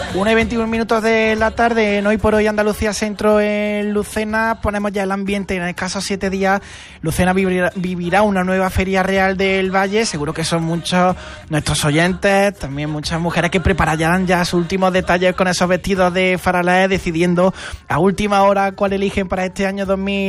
1:21 de la tarde en Hoy por Hoy Andalucía Centro en Lucena. Ponemos ya el ambiente. En escasos 7 días Lucena vivirá una nueva Feria Real del Valle. Seguro que son muchos nuestros oyentes, también muchas mujeres que prepararán ya sus últimos detalles con esos vestidos de faralaes, decidiendo a última hora cuál eligen para este año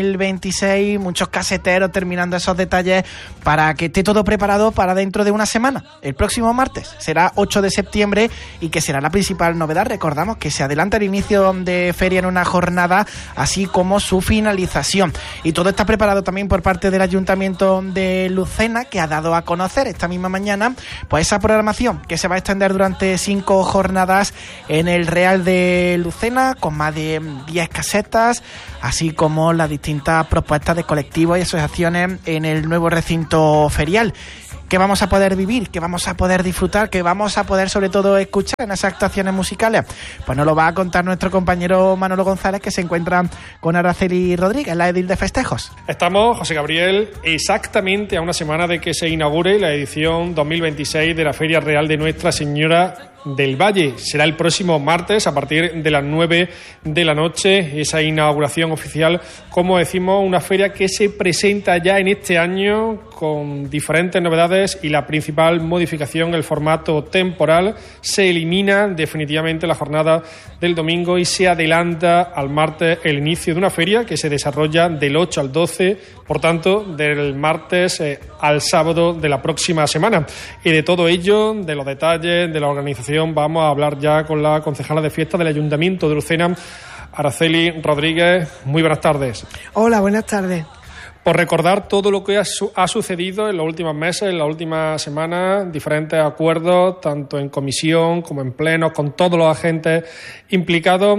2026. Muchos caseteros terminando esos detalles para que esté todo preparado para dentro de una semana. El próximo martes será 8 de septiembre y que será la principal novedad. Recordamos que se adelanta el inicio de feria en una jornada, así como su finalización. Y todo está preparado también por parte del Ayuntamiento de Lucena, que ha dado a conocer esta misma mañana pues esa programación que se va a extender durante 5 jornadas en el Real de Lucena, con más de 10 casetas, así como las distintas propuestas de colectivos y asociaciones en el nuevo recinto ferial. Que vamos a poder vivir, que vamos a poder disfrutar, que vamos a poder sobre todo escuchar en esas actuaciones musicales. Pues nos lo va a contar nuestro compañero Manolo González, que se encuentra con Araceli Rodríguez, la edil de festejos. Estamos, José Gabriel, exactamente a una semana de que se inaugure la edición 2026 de la Feria Real de Nuestra Señora del Valle. Será el próximo martes a partir de las 9 de la noche, esa inauguración oficial. Como decimos, una feria que se presenta ya en este año con diferentes novedades, y la principal modificación, el formato temporal. Se elimina definitivamente la jornada del domingo y se adelanta al martes el inicio de una feria que se desarrolla del 8 al 12, por tanto, del martes al sábado de la próxima semana. Y de todo ello, de los detalles, de la organización, vamos a hablar ya con la concejala de fiesta del Ayuntamiento de Lucena, Araceli Rodríguez. Muy buenas tardes. Hola, buenas tardes. Por recordar todo lo que ha sucedido en los últimos meses, en las últimas semanas, diferentes acuerdos, tanto en comisión como en plenos, con todos los agentes implicados,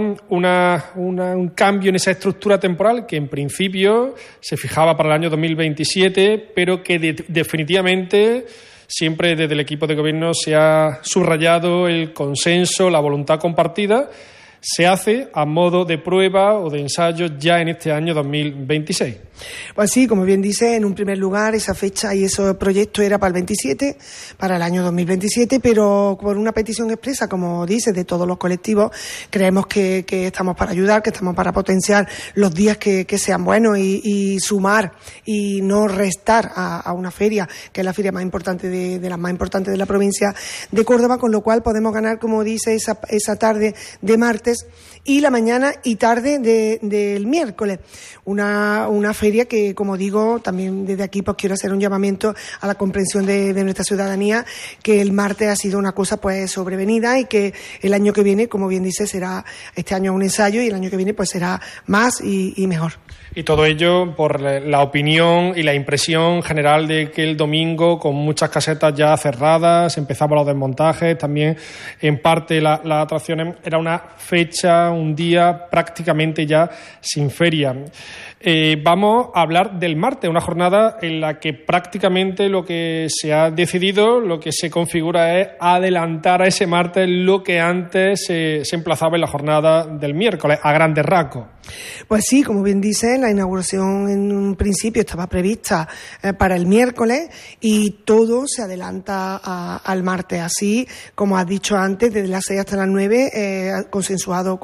un cambio en esa estructura temporal que en principio se fijaba para el año 2027, pero que definitivamente siempre desde el equipo de gobierno se ha subrayado el consenso, la voluntad compartida. Se hace a modo de prueba o de ensayo ya en este año 2026. Pues sí, como bien dice, en un primer lugar esa fecha y ese proyecto era para el 27, para el año 2027, pero por una petición expresa, como dice, de todos los colectivos, creemos que estamos para ayudar, que estamos para potenciar los días que sean buenos y sumar y no restar a una feria, que es la feria más importante de las más importantes de la provincia de Córdoba, con lo cual podemos ganar, como dice, esa tarde de martes y la mañana y tarde del miércoles. Una feria que, como digo, también desde aquí pues quiero hacer un llamamiento a la comprensión de nuestra ciudadanía, que el martes ha sido una cosa pues sobrevenida y que el año que viene, como bien dice, será este año un ensayo y el año que viene pues será más y mejor. Y todo ello por la opinión y la impresión general de que el domingo, con muchas casetas ya cerradas, empezaban los desmontajes, también en parte las atracciones, era una fecha, un día prácticamente ya sin feria. Vamos a hablar del martes, una jornada en la que prácticamente lo que se ha decidido, lo que se configura es adelantar a ese martes lo que antes se emplazaba en la jornada del miércoles, a grandes rasgos. Pues sí, como bien dice, la inauguración en un principio estaba prevista para el miércoles y todo se adelanta al martes. Así, como has dicho antes, desde las 6 hasta las 9, consensuado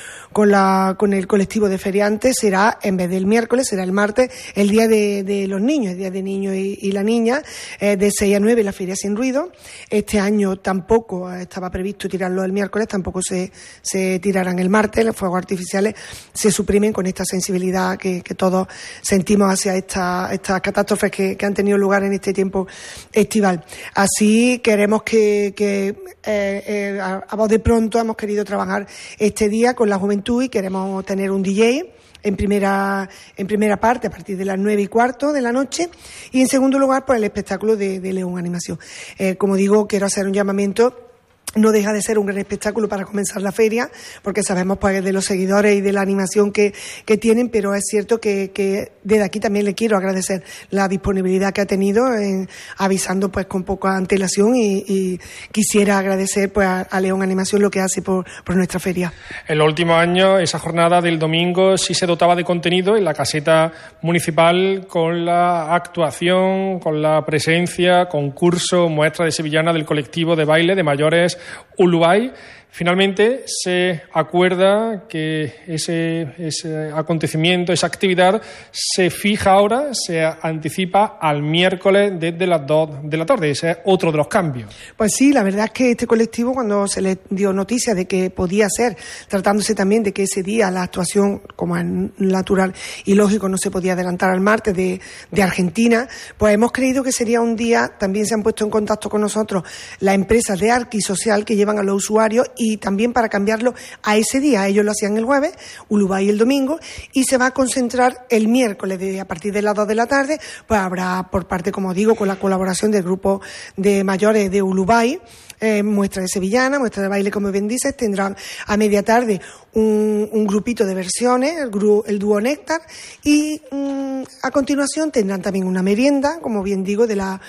con el colectivo de feriantes, será, en vez del miércoles, será el martes, el día de los niños, el día de niños y la niña, de 6 a 9 la feria sin ruido. Este año tampoco estaba previsto tirarlo el miércoles, tampoco se tirarán el martes. Los fuegos artificiales se suprimen con esta sensibilidad que todos sentimos hacia estas catástrofes que han tenido lugar en este tiempo estival. Así queremos a voz de pronto hemos querido trabajar este día con la juventud y queremos tener un DJ en primera parte a partir de las 9:15 de la noche, y en segundo lugar por el espectáculo de León Animación. Como digo, quiero hacer un llamamiento. No deja de ser un gran espectáculo para comenzar la feria, porque sabemos pues de los seguidores y de la animación que tienen, pero es cierto que desde aquí también le quiero agradecer la disponibilidad que ha tenido avisando pues con poca antelación, y quisiera agradecer pues a León Animación lo que hace por nuestra feria. En los últimos años esa jornada del domingo sí se dotaba de contenido en la caseta municipal, con la actuación, con la presencia, concurso, muestra de sevillana del colectivo de baile de mayores Uluay, Finalmente se acuerda que ese acontecimiento, esa actividad, se fija ahora, se anticipa al miércoles desde las 2 de la tarde. Ese es otro de los cambios. Pues sí, la verdad es que este colectivo, cuando se les dio noticia de que podía ser, tratándose también de que ese día la actuación, como es natural y lógico, no se podía adelantar al martes de Argentina, pues hemos creído que sería un día. También se han puesto en contacto con nosotros las empresas de Arqui Social que llevan a los usuarios, y también para cambiarlo a ese día. Ellos lo hacían el jueves, Ulubai el domingo, y se va a concentrar el miércoles a partir de las 2 de la tarde. Pues habrá, por parte, como digo, con la colaboración del grupo de mayores de Ulubai, muestra de sevillana, muestra de baile, como bien dices. Tendrán a media tarde un grupito de versiones, el dúo Néctar, y a continuación tendrán también una merienda, como bien digo,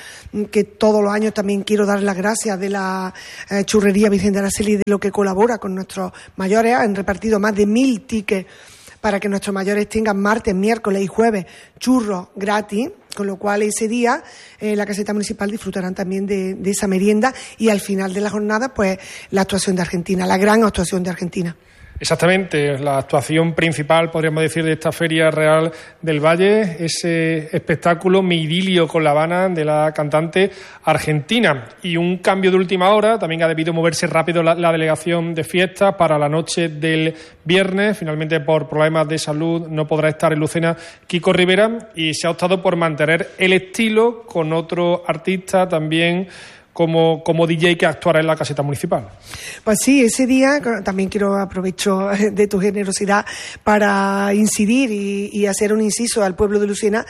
que todos los años también quiero dar las gracias de la churrería Virgen de Araceli, de lo que colabora con nuestros mayores. Han repartido más de 1000 tickets para que nuestros mayores tengan martes, miércoles y jueves churros gratis, con lo cual ese día la caseta municipal disfrutarán también de esa merienda, y al final de la jornada pues la actuación de Argentina, la gran actuación de Argentina. Exactamente, la actuación principal, podríamos decir, de esta Feria Real del Valle, ese espectáculo Mi idilio con La Habana de la cantante argentina. Y un cambio de última hora, también ha debido moverse rápido la delegación de fiestas para la noche del viernes. Finalmente, por problemas de salud, no podrá estar en Lucena Kiko Rivera, y se ha optado por mantener el estilo con otro artista también como DJ que actuará en la caseta municipal. Pues sí, ese día también aprovecho de tu generosidad para incidir y hacer un inciso al pueblo de Lucena,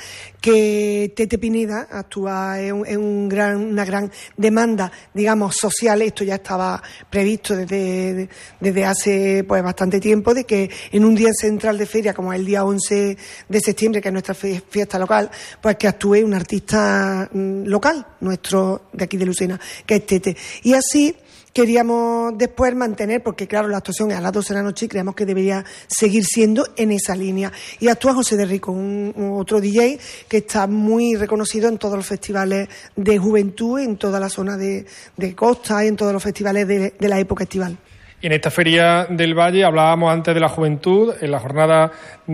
que Tete Pineda actúa en una gran demanda, digamos, social. Esto ya estaba previsto desde hace pues bastante tiempo, de que en un día central de feria, como es el día 11 de septiembre, que es nuestra fiesta local, pues que actúe un artista local, nuestro de aquí de Lucena, que es Tete. Y así queríamos después mantener, porque claro, la actuación es a las 12 de la noche y creemos que debería seguir siendo en esa línea. Y actúa José de Rico, otro DJ que está muy reconocido en todos los festivales de juventud, en toda la zona de costa y en todos los festivales de la época estival. Y en esta Feria del Valle hablábamos antes de la juventud, en la jornada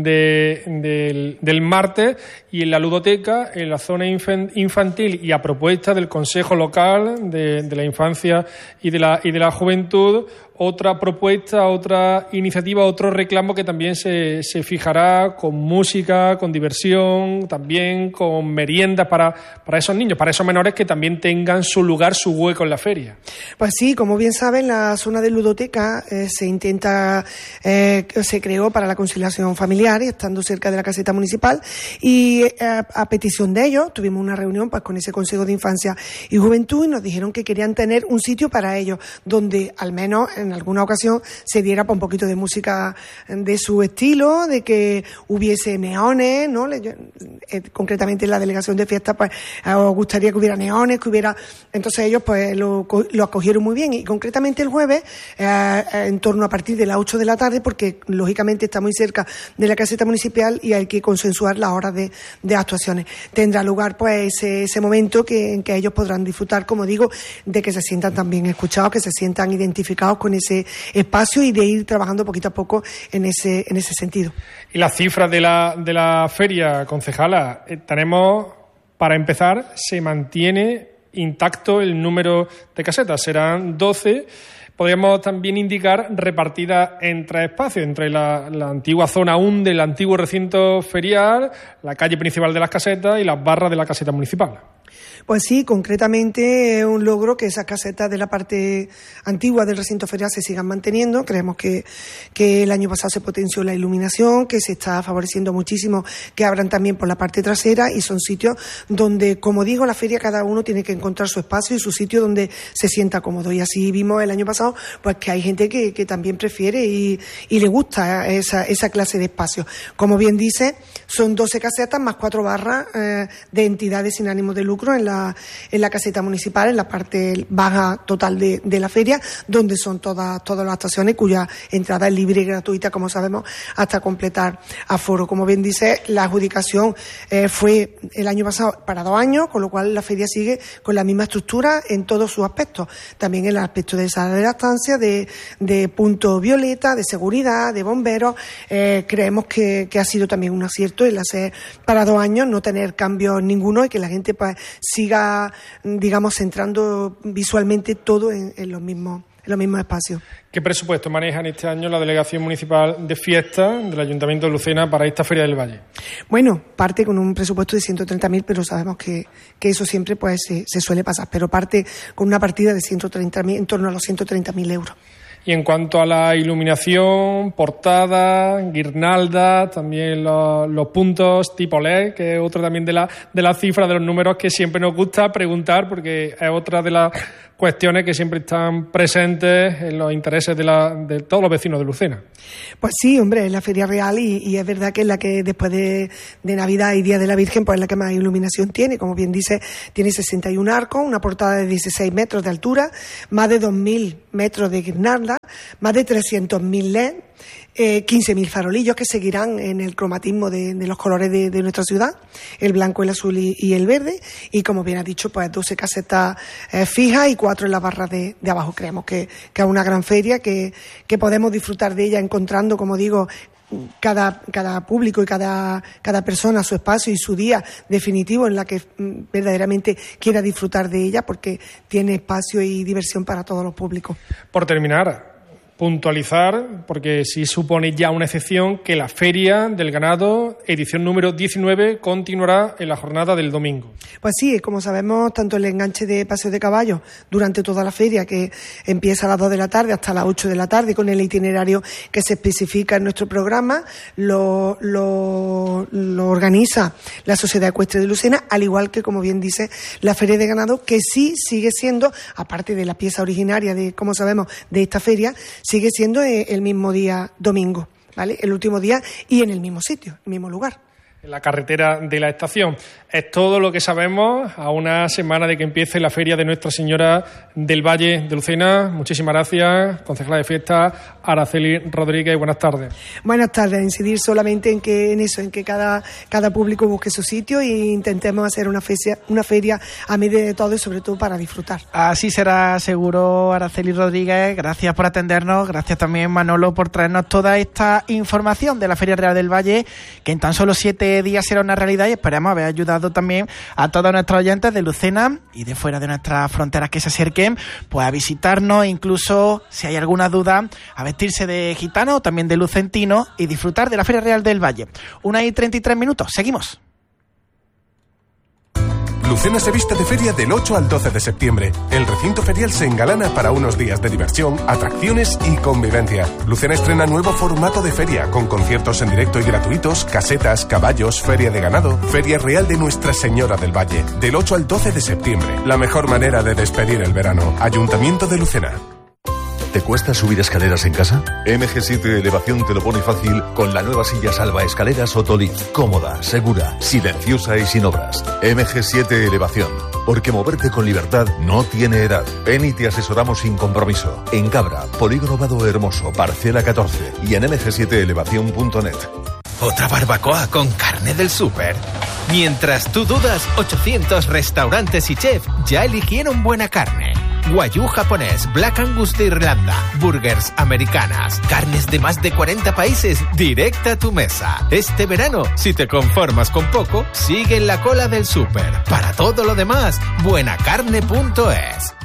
del martes, y en la ludoteca, en la zona infantil, y a propuesta del Consejo Local de la Infancia y de la Juventud, otra propuesta, otra iniciativa, otro reclamo que también se fijará con música, con diversión, también con meriendas para esos niños, para esos menores, que también tengan su lugar, su hueco en la feria. Pues sí, como bien saben, la zona de ludoteca se creó para la conciliación familiar, estando cerca de la caseta municipal, y a petición de ellos tuvimos una reunión pues con ese Consejo de Infancia y Juventud, y nos dijeron que querían tener un sitio para ellos donde al menos en alguna ocasión se diera un poquito de música de su estilo, de que hubiese neones, ¿no? Concretamente en la delegación de fiestas pues os gustaría que hubiera neones, que hubiera. Entonces ellos pues lo acogieron muy bien, y concretamente el jueves en torno a partir de las 8 de la tarde, porque lógicamente está muy cerca de la caseta municipal y hay que consensuar las horas de actuaciones. Tendrá lugar pues ese momento en que ellos podrán disfrutar, como digo, de que se sientan también escuchados, que se sientan identificados con ese espacio, y de ir trabajando poquito a poco en ese sentido. Y las cifras de la feria, concejala, tenemos, para empezar, se mantiene intacto el número de casetas, serán 12. Podríamos también indicar repartidas en 3 espacios, entre la antigua zona 1 del antiguo recinto ferial, la calle principal de las casetas y las barras de la caseta municipal. Pues sí, concretamente es un logro que esas casetas de la parte antigua del recinto ferial se sigan manteniendo. Creemos que el año pasado se potenció la iluminación, que se está favoreciendo muchísimo que abran también por la parte trasera, y son sitios donde, como digo, la feria cada uno tiene que encontrar su espacio y su sitio donde se sienta cómodo. Y así vimos el año pasado pues que hay gente que también prefiere y le gusta esa clase de espacio. Como bien dice, son 12 casetas más 4 barras de entidades sin ánimo de lucro, lucro en la caseta municipal, en la parte baja total de la feria, donde son todas las actuaciones cuya entrada es libre y gratuita, como sabemos, hasta completar aforo. Como bien dice, la adjudicación fue el año pasado para 2 años, con lo cual la feria sigue con la misma estructura en todos sus aspectos. También en el aspecto de sala de la estancia, de punto violeta, de seguridad, de bomberos. Creemos que ha sido también un acierto el hacer para 2 años, no tener cambios ninguno y que la gente pues siga, digamos, centrando visualmente todo en los mismos espacios. ¿Qué presupuesto manejan este año la Delegación Municipal de Fiestas del Ayuntamiento de Lucena para esta Feria del Valle? Bueno, parte con un presupuesto de 130.000, pero sabemos que eso siempre pues se suele pasar, pero parte con una partida de 130.000, en torno a los 130.000 euros. Y en cuanto a la iluminación, portada, guirnalda, también los puntos tipo LED, que es otra también de las cifras, de los números que siempre nos gusta preguntar, porque es otra de las cuestiones que siempre están presentes en los intereses de todos los vecinos de Lucena. Pues sí, hombre, es la Feria Real y es verdad que es la que después de Navidad y Día de la Virgen, pues es la que más iluminación tiene. Como bien dice, tiene 61 arcos, una portada de 16 metros de altura, más de 2.000 metros de guirnalda, más de 300.000 LED, 15.000 farolillos que seguirán en el cromatismo de los colores de nuestra ciudad, el blanco, el azul y el verde, y como bien ha dicho, pues 12 casetas fijas y 4 en las barras de abajo. Creemos que es una gran feria, que podemos disfrutar de ella encontrando, como digo, cada público y cada persona su espacio y su día definitivo en la que verdaderamente quiera disfrutar de ella, porque tiene espacio y diversión para todos los públicos. Por terminar, puntualizar, porque sí supone ya una excepción, que la Feria del Ganado, edición número 19, continuará en la jornada del domingo. Pues sí, como sabemos, tanto el enganche de paseo de caballos durante toda la feria, que empieza a las 2 de la tarde hasta las 8 de la tarde, con el itinerario que se especifica en nuestro programa, lo organiza la Sociedad Ecuestre de Lucena, al igual que, como bien dice, la Feria de Ganado, que sí sigue siendo, aparte de la pieza originaria de, como sabemos, de esta feria, sigue siendo el mismo día domingo, ¿vale? El último día y en el mismo sitio, el mismo lugar. En la carretera de la estación. Es todo lo que sabemos a una semana de que empiece la Feria de Nuestra Señora del Valle de Lucena. Muchísimas gracias, concejala de Fiestas, Araceli Rodríguez. Buenas tardes. Buenas tardes. Incidir solamente en que cada público busque su sitio e intentemos hacer una feria a medida de todo y sobre todo para disfrutar. Así será, seguro, Araceli Rodríguez. Gracias por atendernos. Gracias también, Manolo, por traernos toda esta información de la Feria Real del Valle, que en tan solo 7 días será una realidad, y esperamos haber ayudado también a todos nuestros oyentes de Lucena y de fuera de nuestras fronteras que se acerquen pues a visitarnos, incluso si hay alguna duda, a vestirse de gitano o también de lucentino y disfrutar de la Feria Real del Valle. 1:33, seguimos. Lucena se viste de feria del 8 al 12 de septiembre. El recinto ferial se engalana para unos días de diversión, atracciones y convivencia. Lucena estrena nuevo formato de feria, con conciertos en directo y gratuitos, casetas, caballos, feria de ganado, Feria Real de Nuestra Señora del Valle. Del 8 al 12 de septiembre. La mejor manera de despedir el verano. Ayuntamiento de Lucena. ¿Te cuesta subir escaleras en casa? MG7 Elevación te lo pone fácil con la nueva silla salva escaleras Otolift. Cómoda, segura, silenciosa y sin obras. MG7 Elevación. Porque moverte con libertad no tiene edad. Ven y te asesoramos sin compromiso. En Cabra, Polígono Vado Hermoso, parcela 14 y en mg7elevacion.net. ¿Otra barbacoa con carne del súper? Mientras tú dudas, 800 restaurantes y chefs ya eligieron buena carne. Wagyu japonés, Black Angus de Irlanda, burgers americanas, carnes de más de 40 países, directa a tu mesa. Este verano, si te conformas con poco, sigue en la cola del súper. Para todo lo demás, buenacarne.es.